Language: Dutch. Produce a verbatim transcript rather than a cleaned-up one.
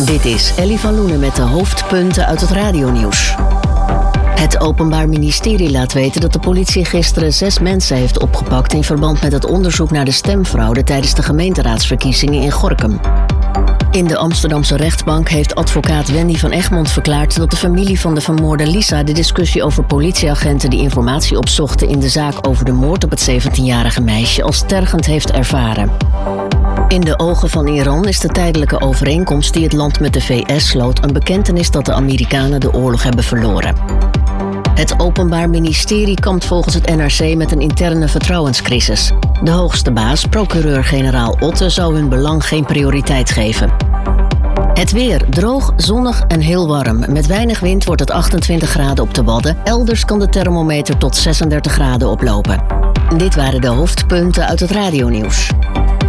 Dit is Ellie van Loenen met de hoofdpunten uit het radionieuws. Het Openbaar Ministerie laat weten dat de politie gisteren zes mensen heeft opgepakt in verband met het onderzoek naar de stemfraude tijdens de gemeenteraadsverkiezingen in Gorinchem. In de Amsterdamse rechtbank heeft advocaat Wendy van Egmond verklaard dat de familie van de vermoorde Lisa de discussie over politieagenten die informatie opzochten in de zaak over de moord op het zeventienjarige meisje als tergend heeft ervaren. In de ogen van Iran is de tijdelijke overeenkomst die het land met de V S sloot een bekentenis dat de Amerikanen de oorlog hebben verloren. Het Openbaar Ministerie kampt volgens het N R C met een interne vertrouwenscrisis. De hoogste baas, procureur-generaal Otte, zou hun belang geen prioriteit geven. Het weer droog, zonnig en heel warm. Met weinig wind wordt het achtentwintig graden op de Wadden. Elders kan de thermometer tot zesendertig graden oplopen. Dit waren de hoofdpunten uit het radionieuws.